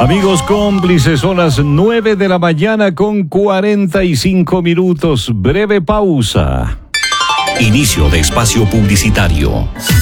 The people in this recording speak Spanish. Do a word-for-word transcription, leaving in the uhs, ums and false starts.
Amigos cómplices, son las nueve de la mañana con cuarenta y cinco minutos. Breve pausa. Inicio de espacio publicitario.